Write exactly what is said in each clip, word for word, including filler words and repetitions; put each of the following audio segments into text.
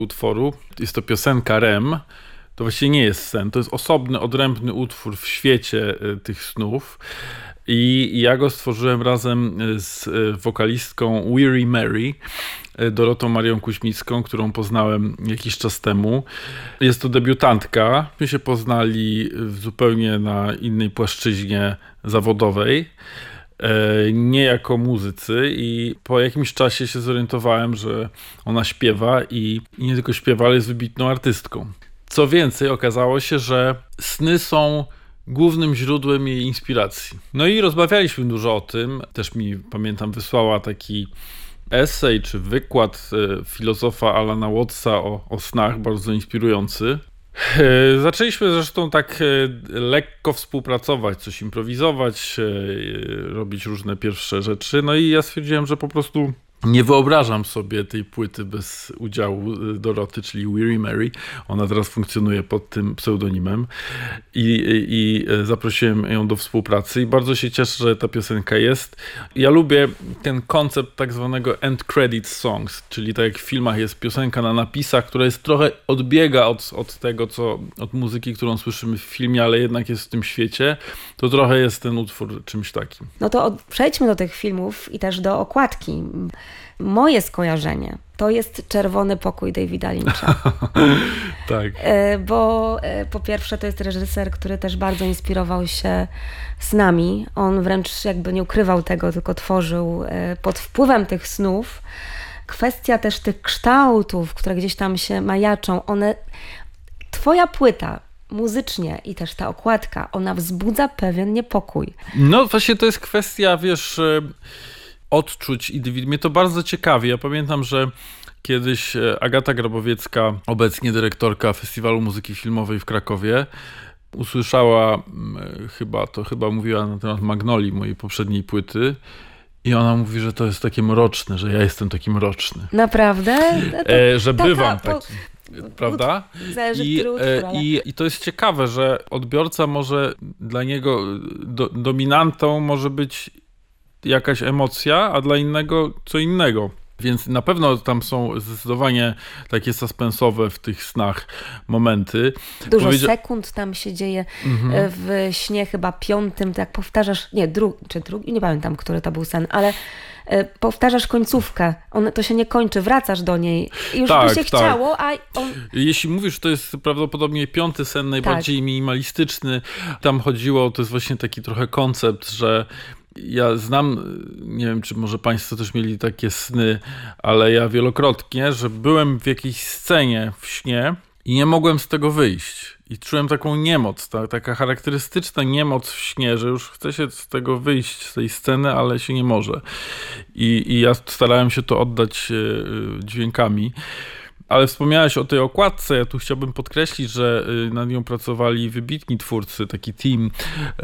utworu. Jest to piosenka R E M. To właściwie nie jest sen. To jest osobny, odrębny utwór w świecie tych snów. I ja go stworzyłem razem z wokalistką Weary Mary, Dorotą Marią Kuźmicką, którą poznałem jakiś czas temu. Jest to debiutantka. My się poznali zupełnie na innej płaszczyźnie zawodowej, nie jako muzycy, i po jakimś czasie się zorientowałem, że ona śpiewa i nie tylko śpiewa, ale jest wybitną artystką. Co więcej, okazało się, że sny są głównym źródłem jej inspiracji. No i rozmawialiśmy dużo o tym. Też mi, pamiętam, wysłała taki esej czy wykład filozofa Alana Wattsa o, o snach, bardzo inspirujący. Zaczęliśmy zresztą tak lekko współpracować, coś improwizować, robić różne pierwsze rzeczy. No i ja stwierdziłem, że po prostu nie wyobrażam sobie tej płyty bez udziału Doroty, czyli Weary Mary. Ona teraz funkcjonuje pod tym pseudonimem. I, i, i zaprosiłem ją do współpracy i bardzo się cieszę, że ta piosenka jest. Ja lubię ten koncept tak zwanego end credit songs, czyli tak jak w filmach jest piosenka na napisach, która jest trochę odbiega od, od tego, co od muzyki, którą słyszymy w filmie, ale jednak jest w tym świecie. To trochę jest ten utwór czymś takim. No to od, przejdźmy do tych filmów i też do okładki. Moje skojarzenie to jest Czerwony pokój Davida Lyncha. Tak. Bo po pierwsze to jest reżyser, który też bardzo inspirował się snami. On wręcz jakby nie ukrywał tego, tylko tworzył pod wpływem tych snów. Kwestia też tych kształtów, które gdzieś tam się majaczą, one... Twoja płyta muzycznie i też ta okładka, ona wzbudza pewien niepokój. No właśnie to jest kwestia, wiesz... odczuć i mnie to bardzo ciekawi. Ja pamiętam, że kiedyś Agata Grabowiecka, obecnie dyrektorka Festiwalu Muzyki Filmowej w Krakowie, usłyszała, chyba to chyba mówiła na temat Magnolii, mojej poprzedniej płyty, i ona mówi, że to jest takie mroczne, że ja jestem taki mroczny. Naprawdę? To, e, że taka, bywam taki. Po... Prawda? Zależy, I, który utwór, ale... i, I to jest ciekawe, że odbiorca może, dla niego do, dominantą może być jakaś emocja, a dla innego co innego. Więc na pewno tam są zdecydowanie takie suspensowe w tych snach momenty. Dużo Powiedzia- sekund tam się dzieje mhm. w śnie chyba piątym, tak powtarzasz, nie, drugi, czy drugi, nie pamiętam, który to był sen, ale powtarzasz końcówkę, on, to się nie kończy, wracasz do niej i już tak, by się tak. chciało, a on... Jeśli mówisz, to jest prawdopodobnie piąty sen, najbardziej tak. minimalistyczny. Tam chodziło, to jest właśnie taki trochę koncept, że ja znam, nie wiem, czy może Państwo też mieli takie sny, ale ja wielokrotnie, że byłem w jakiejś scenie w śnie i nie mogłem z tego wyjść. I czułem taką niemoc, ta, taka charakterystyczna niemoc w śnie, że już chce się z tego wyjść, z tej sceny, ale się nie może. I, i ja starałem się to oddać e, dźwiękami. Ale wspomniałeś o tej okładce, ja tu chciałbym podkreślić, że nad nią pracowali wybitni twórcy, taki team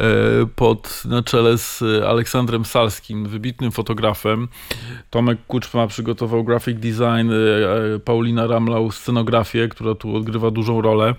pod, na czele z Aleksandrem Salskim, wybitnym fotografem. Tomek Kuczma przygotował graphic design, Paulina Ramlau scenografię, która tu odgrywa dużą rolę.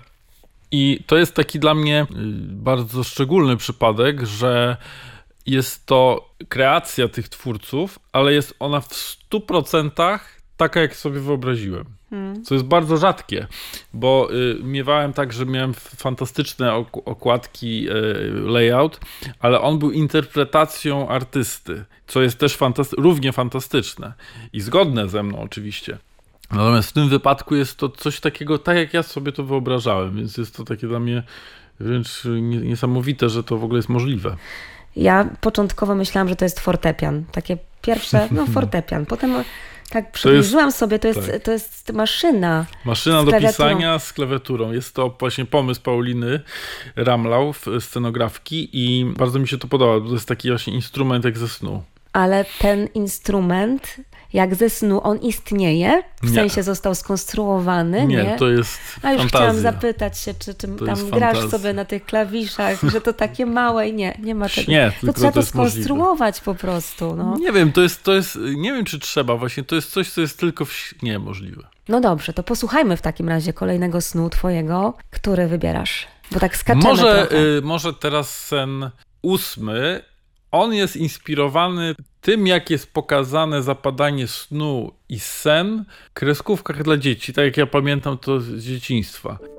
I to jest taki dla mnie bardzo szczególny przypadek, że jest to kreacja tych twórców, ale jest ona w stu procentach taka, jak sobie wyobraziłem. Hmm. Co jest bardzo rzadkie, bo y, miewałem tak, że miałem fantastyczne ok- okładki, y, layout, ale on był interpretacją artysty, co jest też fantasty- równie fantastyczne i zgodne ze mną oczywiście. Natomiast w tym wypadku jest to coś takiego, tak jak ja sobie to wyobrażałem, więc jest to takie dla mnie wręcz niesamowite, że to w ogóle jest możliwe. Ja początkowo myślałam, że to jest fortepian, takie pierwsze, no fortepian, potem... Tak, przybliżyłam sobie, to jest, tak. to jest maszyna. Maszyna do pisania z klawiaturą. Jest to właśnie pomysł Pauliny Ramlau, scenografki, i bardzo mi się to podoba, bo to jest taki właśnie instrument jak ze snu. Ale ten instrument, jak ze snu, on istnieje? W nie. sensie został skonstruowany? Nie, nie? to jest A już fantazja. Chciałam zapytać się, czy, czy tam grasz sobie na tych klawiszach, że to takie małe i nie, nie ma tego. Nie, to trzeba to to skonstruować możliwe. po prostu. No. Nie wiem, to jest, to jest, nie wiem czy trzeba właśnie, to jest coś, co jest tylko w śnie możliwe. No dobrze, to posłuchajmy w takim razie kolejnego snu twojego, który wybierasz, bo tak skaczemy może, trochę. y, może teraz sen ósmy, On jest inspirowany tym, jak jest pokazane zapadanie snu i sen w kreskówkach dla dzieci, tak jak ja pamiętam to z dzieciństwa.